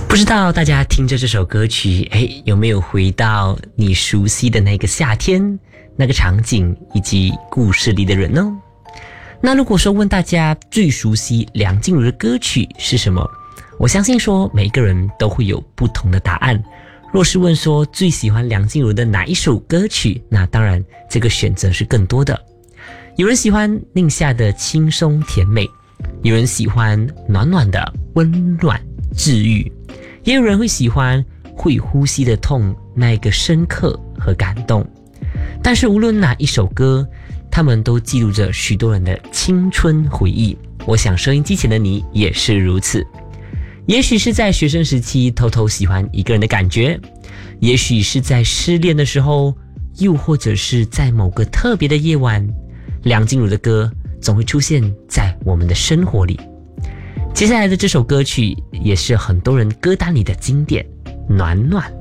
不知道大家听着这首歌曲，有没有回到你熟悉的那个夏天，那个场景以及故事里的人呢？那如果说问大家最熟悉梁静茹的歌曲是什么，我相信说每一个人都会有不同的答案。若是问说最喜欢梁静茹的哪一首歌曲，那当然这个选择是更多的。有人喜欢宁夏的轻松甜美，有人喜欢暖暖的温暖治愈，也有人会喜欢会呼吸的痛，那个深刻和感动。但是无论哪一首歌，他们都记录着许多人的青春回忆。我想收音机前的你也是如此。也许是在学生时期偷偷喜欢一个人的感觉，也许是在失恋的时候，又或者是在某个特别的夜晚，梁静茹的歌总会出现在我们的生活里。接下来的这首歌曲也是很多人歌单里的经典，暖暖。